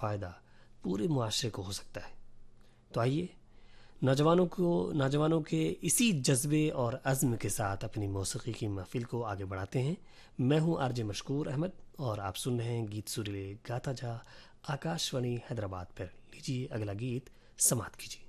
फ़ायदा पूरे मुआशरे को हो सकता है। तो आइए नौजवानों के इसी जज्बे और अज़्म के साथ अपनी मौसीकी की महफिल को आगे बढ़ाते हैं। मैं हूं आरजे मशकूर अहमद और आप सुन रहे हैं गीत सुरीले गाता जा आकाशवाणी हैदराबाद पर। लीजिए अगला गीत समाप्त कीजिए।